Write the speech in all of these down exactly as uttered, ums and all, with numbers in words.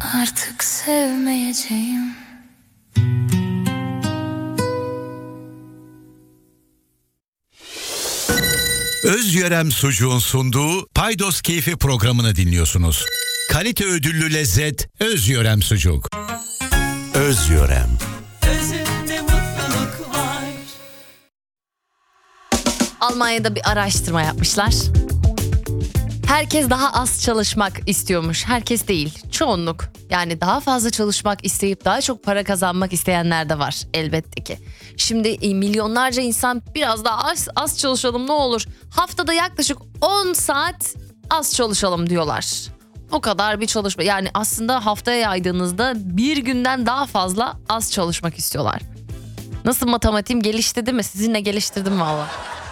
artık sevmeyeceğim. Özyörem Sucuğun sunduğu Paydos Keyfi programını dinliyorsunuz. Kalite ödüllü lezzet Özyörem Sucuk. Özyörem. Özünde mutluluk var. Almanya'da bir araştırma yapmışlar. Herkes daha az çalışmak istiyormuş. Herkes değil, çoğunluk. Yani daha fazla çalışmak isteyip daha çok para kazanmak isteyenler de var elbette ki. Şimdi e, milyonlarca insan biraz daha az, az çalışalım ne olur. Haftada yaklaşık on saat az çalışalım diyorlar. O kadar bir çalışma. Yani aslında haftaya yaydığınızda bir günden daha fazla az çalışmak istiyorlar. Nasıl matematiğim gelişti değil mi? Sizinle geliştirdim valla.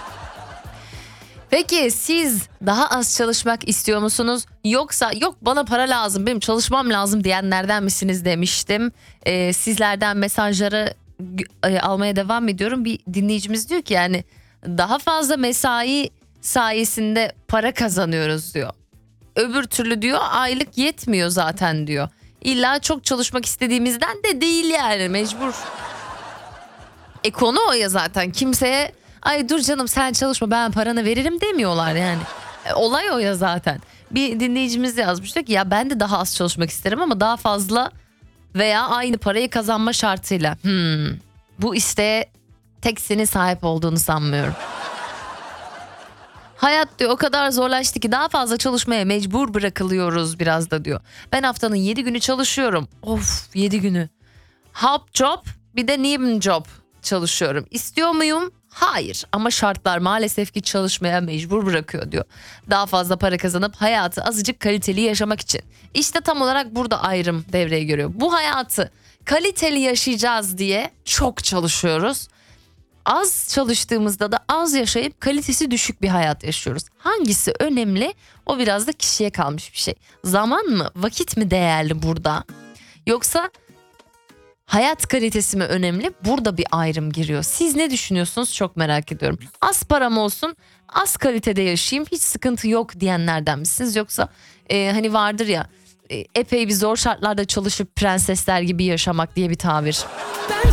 Peki siz daha az çalışmak istiyor musunuz? Yoksa yok bana para lazım, benim çalışmam lazım diyenlerden misiniz demiştim. Ee, sizlerden mesajları e, almaya devam ediyorum. Bir dinleyicimiz diyor ki yani daha fazla mesai sayesinde para kazanıyoruz diyor. Öbür türlü diyor aylık yetmiyor zaten diyor. İlla çok çalışmak istediğimizden de değil yani, mecbur. E konu o ya zaten, kimseye ay dur canım sen çalışma ben paranı veririm demiyorlar yani. E, olay o ya zaten. Bir dinleyicimiz de yazmıştı ki ya ben de daha az çalışmak isterim ama daha fazla veya aynı parayı kazanma şartıyla. Hmm, bu isteğe tek senin sahip olduğunu sanmıyorum. Hayat diyor o kadar zorlaştı ki daha fazla çalışmaya mecbur bırakılıyoruz biraz da diyor. Ben haftanın yedi günü çalışıyorum. Of yedi günü. Hauptjob bir de Nebenjob çalışıyorum. İstiyor muyum? Hayır ama şartlar maalesef ki çalışmaya mecbur bırakıyor diyor. Daha fazla para kazanıp hayatı azıcık kaliteli yaşamak için. İşte tam olarak burada ayrım devreye giriyor. Bu hayatı kaliteli yaşayacağız diye çok çalışıyoruz. Az çalıştığımızda da az yaşayıp kalitesi düşük bir hayat yaşıyoruz. Hangisi önemli? O biraz da kişiye kalmış bir şey. Zaman mı, vakit mi değerli burada? Yoksa hayat kalitesi mi önemli? Burada bir ayrım giriyor. Siz ne düşünüyorsunuz? Çok merak ediyorum. Az param olsun, az kalitede yaşayayım, hiç sıkıntı yok diyenlerden misiniz? Yoksa e, hani vardır ya e, epey bir zor şartlarda çalışıp prensesler gibi yaşamak diye bir tabir. Ben